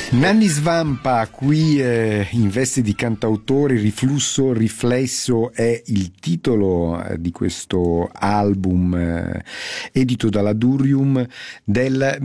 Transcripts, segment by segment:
Nanni Svampa qui in veste di cantautore. Riflusso Riflesso è il titolo di questo album edito dalla Durium del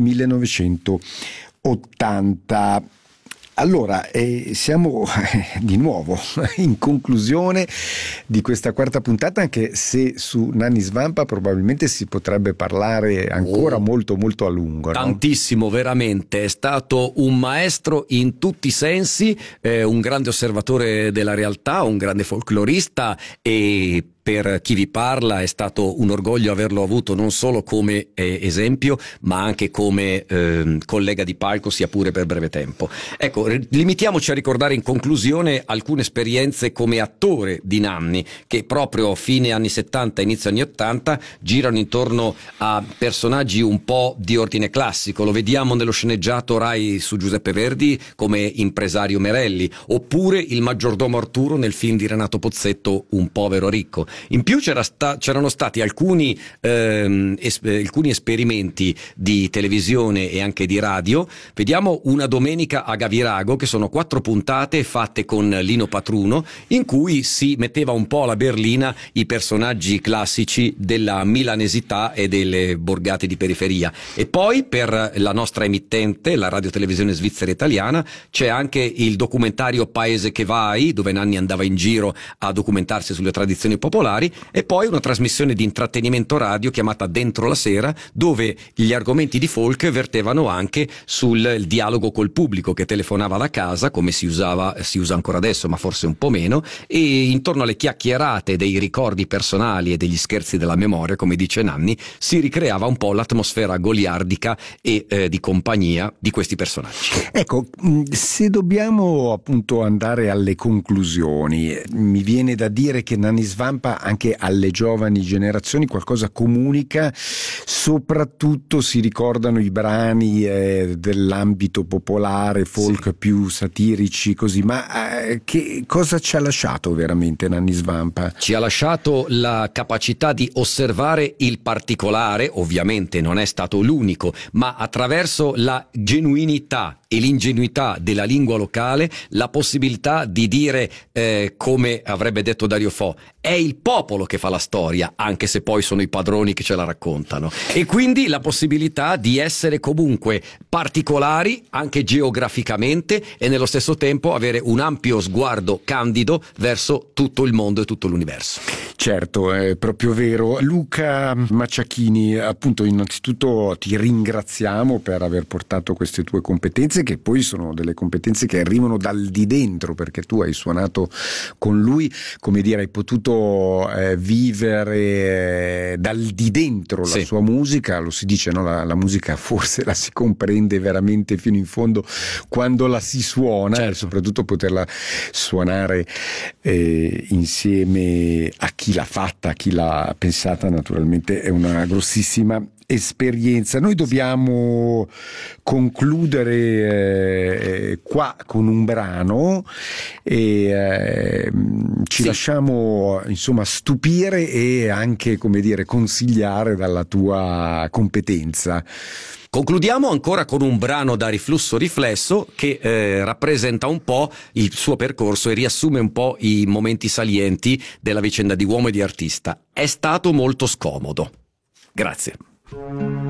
1980. Allora, siamo di nuovo in conclusione di questa quarta puntata, anche se su Nanni Svampa probabilmente si potrebbe parlare ancora molto molto a lungo, no? Tantissimo, veramente. È stato un maestro in tutti i sensi, un grande osservatore della realtà, un grande folclorista, e per chi vi parla è stato un orgoglio averlo avuto non solo come esempio, ma anche come collega di palco, sia pure per breve tempo. Ecco, limitiamoci a ricordare in conclusione alcune esperienze come attore di Nanni, che proprio fine anni 70, inizio anni 80 girano intorno a personaggi un po' di ordine classico. Lo vediamo nello sceneggiato Rai su Giuseppe Verdi come impresario Merelli, oppure il maggiordomo Arturo nel film di Renato Pozzetto Un povero ricco. In più c'erano stati alcuni esperimenti di televisione e anche di radio. Vediamo Una domenica a Gavirago, che sono 4 puntate fatte con Lino Patruno, in cui si metteva un po' alla berlina i personaggi classici della milanesità e delle borgate di periferia. E poi per la nostra emittente, la radiotelevisione svizzera italiana, c'è anche il documentario Paese che vai, dove Nanni andava in giro a documentarsi sulle tradizioni popolari, e poi una trasmissione di intrattenimento radio chiamata Dentro la Sera, dove gli argomenti di folk vertevano anche sul dialogo col pubblico che telefonava da casa, come si usa ancora adesso, ma forse un po' meno, e intorno alle chiacchierate dei ricordi personali e degli scherzi della memoria, come dice Nanni, si ricreava un po' l'atmosfera goliardica e di compagnia di questi personaggi. Ecco, se dobbiamo appunto andare alle conclusioni, mi viene da dire che Nanni Svampa anche alle giovani generazioni qualcosa comunica, soprattutto si ricordano i brani dell'ambito popolare, folk, sì, più satirici, così, ma che cosa ci ha lasciato veramente Nanni Svampa? Ci ha lasciato la capacità di osservare il particolare, ovviamente non è stato l'unico, ma attraverso la genuinità e l'ingenuità della lingua locale, la possibilità di dire, come avrebbe detto Dario Fo, è il popolo che fa la storia, anche se poi sono i padroni che ce la raccontano. E quindi la possibilità di essere comunque particolari, anche geograficamente, e nello stesso tempo avere un ampio sguardo candido verso tutto il mondo e tutto l'universo. Certo, è proprio vero. Luca Macciachini, appunto, innanzitutto ti ringraziamo per aver portato queste tue competenze, che poi sono delle competenze che arrivano dal di dentro, perché tu hai suonato con lui, come dire, hai potuto vivere dal di dentro la sua musica. Lo si dice, no? La musica forse la si comprende veramente fino in fondo quando la si suona, certo, e soprattutto poterla suonare insieme a chi l'ha fatta, a chi l'ha pensata, naturalmente è una grossissima esperienza. Noi dobbiamo concludere qua con un brano e ci lasciamo insomma stupire e anche, come dire, consigliare dalla tua competenza. Concludiamo ancora con un brano da Riflusso Riflesso che rappresenta un po' il suo percorso e riassume un po' i momenti salienti della vicenda di uomo e di artista. È stato molto scomodo. Grazie.